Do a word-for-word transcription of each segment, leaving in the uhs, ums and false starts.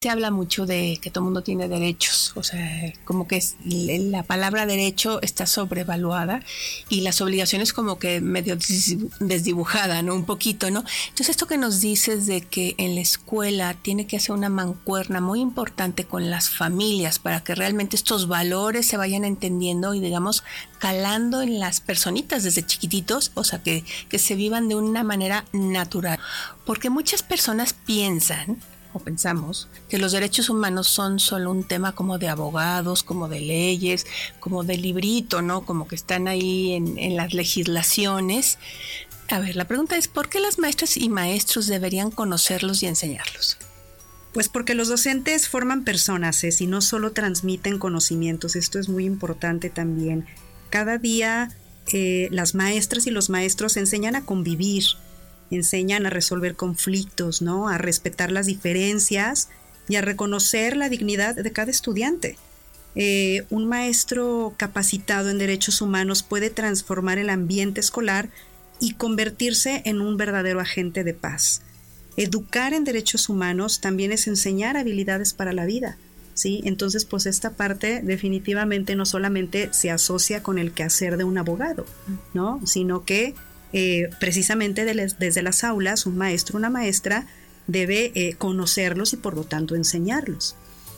Se habla mucho de que todo el mundo tiene derechos, o sea, como que es, la palabra derecho está sobrevaluada y las obligaciones como que medio desdibujada, ¿no? Un poquito, ¿no? Entonces esto que nos dices de que en la escuela tiene que hacer una mancuerna muy importante con las familias para que realmente estos valores se vayan entendiendo y digamos calando en las personitas desde chiquititos, o sea, que, que se vivan de una manera natural. Porque muchas personas piensan o pensamos que los derechos humanos son solo un tema como de abogados, como de leyes, como de librito, ¿no? Como que están ahí en, en las legislaciones. A ver, la pregunta es, ¿por qué las maestras y maestros deberían conocerlos y enseñarlos? Pues porque los docentes forman personas, ¿eh? Y no solo transmiten conocimientos. Esto es muy importante también. Cada día eh, las maestras y los maestros enseñan a convivir, enseñan a resolver conflictos, ¿no? A respetar las diferencias y a reconocer la dignidad de cada estudiante. Eh, un maestro capacitado en derechos humanos puede transformar el ambiente escolar y convertirse en un verdadero agente de paz. Educar en derechos humanos también es enseñar habilidades para la vida, ¿sí? Entonces, pues esta parte definitivamente no solamente se asocia con el quehacer de un abogado, ¿no? Sino que Eh, precisamente de les, desde las aulas, un maestro, una maestra debe eh, conocerlos y por lo tanto enseñarlos.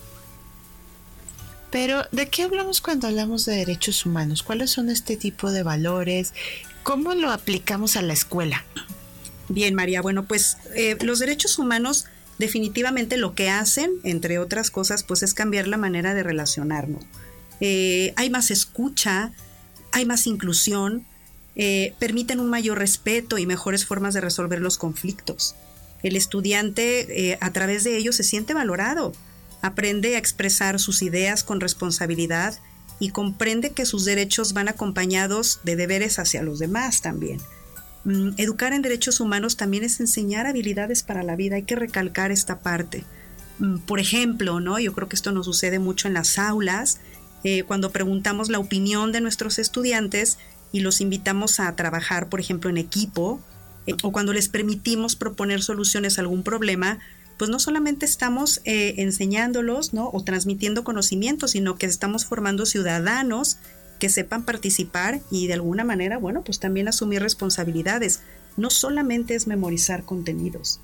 Pero, ¿de qué hablamos cuando hablamos de derechos humanos? ¿Cuáles son este tipo de valores? ¿Cómo lo aplicamos a la escuela? Bien, María, bueno, pues eh, los derechos humanos definitivamente lo que hacen, entre otras cosas, pues es cambiar la manera de relacionarnos. Eh, hay más escucha, hay más inclusión, Eh, permiten un mayor respeto y mejores formas de resolver los conflictos. El estudiante eh, a través de ello se siente valorado, aprende a expresar sus ideas con responsabilidad y comprende que sus derechos van acompañados de deberes hacia los demás también. Mm, educar en derechos humanos también es enseñar habilidades para la vida, hay que recalcar esta parte. Mm, por ejemplo, ¿no? Yo creo que esto nos sucede mucho en las aulas, eh, cuando preguntamos la opinión de nuestros estudiantes y los invitamos a trabajar, por ejemplo, en equipo, eh, o cuando les permitimos proponer soluciones a algún problema, pues no solamente estamos eh, enseñándolos, ¿no? O transmitiendo conocimientos, sino que estamos formando ciudadanos que sepan participar y de alguna manera, bueno, pues también asumir responsabilidades. No solamente es memorizar contenidos.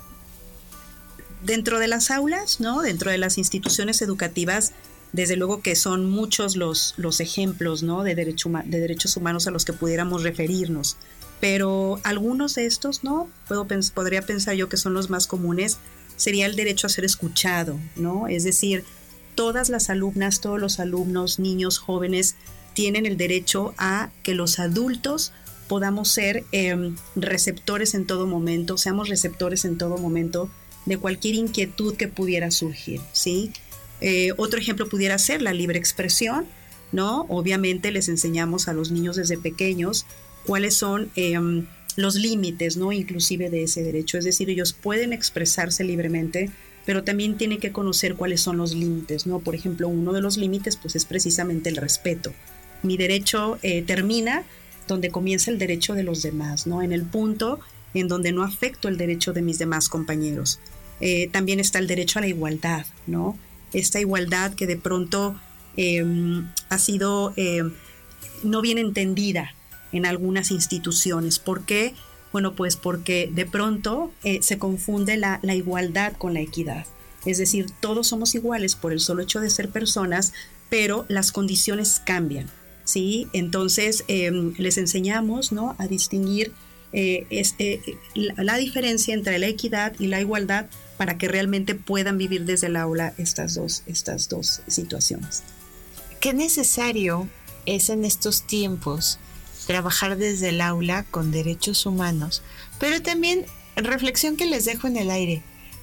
Dentro de las aulas, ¿no? Dentro de las instituciones educativas, desde luego que son muchos los, los ejemplos, ¿no? de, derecho, de derechos humanos a los que pudiéramos referirnos, pero algunos de estos, ¿no? Puedo, podría pensar yo que son los más comunes, sería el derecho a ser escuchado, ¿no? Es decir, todas las alumnas, todos los alumnos, niños, jóvenes, tienen el derecho a que los adultos podamos ser eh, receptores en todo momento, seamos receptores en todo momento de cualquier inquietud que pudiera surgir, ¿sí? Eh, otro ejemplo pudiera ser la libre expresión, ¿no? Obviamente les enseñamos a los niños desde pequeños cuáles son eh, los límites, ¿no? Inclusive de ese derecho, es decir, ellos pueden expresarse libremente, pero también tienen que conocer cuáles son los límites, ¿no? Por ejemplo, uno de los límites pues es precisamente el respeto. Mi derecho eh, termina donde comienza el derecho de los demás, ¿no? En el punto en donde no afecto el derecho de mis demás compañeros. Eh, también está el derecho a la igualdad, ¿no? Esta igualdad que de pronto eh, ha sido eh, no bien entendida en algunas instituciones. ¿Por qué? Bueno, pues porque de pronto eh, se confunde la, la igualdad con la equidad. Es decir, todos somos iguales por el solo hecho de ser personas, pero las condiciones cambian, ¿sí? Entonces eh, les enseñamos, ¿no? A distinguir eh, es, eh, la, la diferencia entre la equidad y la igualdad para que realmente puedan vivir desde el aula estas dos, estas dos situaciones. ¿Qué necesario es en estos tiempos trabajar desde el aula con derechos humanos? Pero también, reflexión que les dejo en el aire,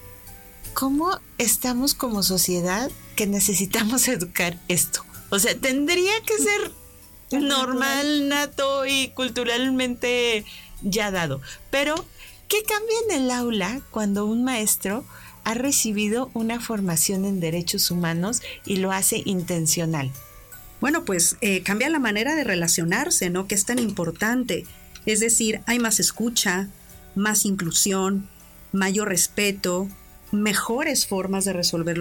¿cómo estamos como sociedad que necesitamos educar esto? O sea, tendría que ser normal, nato y culturalmente ya dado, pero ¿qué cambia en el aula cuando un maestro ha recibido una formación en derechos humanos y lo hace intencional? Bueno, pues eh, cambia la manera de relacionarse, ¿no? Que es tan importante. Es decir, hay más escucha, más inclusión, mayor respeto, mejores formas de resolver